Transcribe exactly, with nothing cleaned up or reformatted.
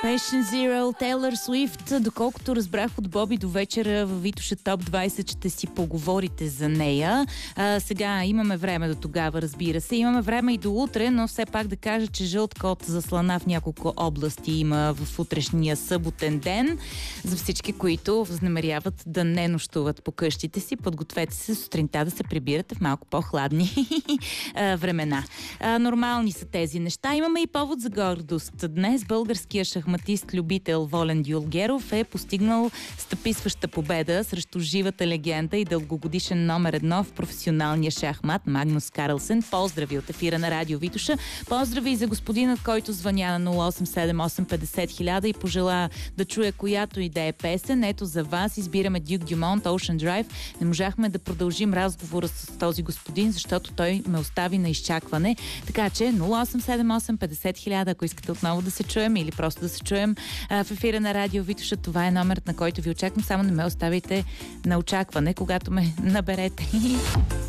Patient Zero, Тейлър Суифт. Доколкото разбрах от Боби, до вечера в Витоша Топ двайсет ще си поговорите за нея. А, сега имаме време до тогава, разбира се. Имаме време и до утре, но все пак да кажа, че жълт код за слана в няколко области има в утрешния съботен ден. За всички, които възнамеряват да не нощуват по къщите си, подгответе се сутринта да се прибирате в малко по-хладни времена. А, нормални са тези неща. Имаме и повод за гордост. Днес българския шахматист-любител Волен Дюлгеров е постигнал стъписваща победа срещу живата легенда и дългогодишен номер едно в професионалния шахмат Магнус Карлсен. Поздрави от ефира на Радио Витоша. Поздрави и за господинът, който звъня на нула осем седем осем петдесет хиляда и пожела да чуе която и да е песен. Ето за вас избираме Дюк Дюмонт, Ocean Drive. Не можахме да продължим разговора с този господин, защото той ме остави на изчакване. Така че нула осем седем осем петдесет хиляда, ако искате отново да се чуем или просто да се чуем а, в ефира на Радио Витоша. Това е номерът, на който ви очаквам. Само не ме оставите на очакване, когато ме наберете.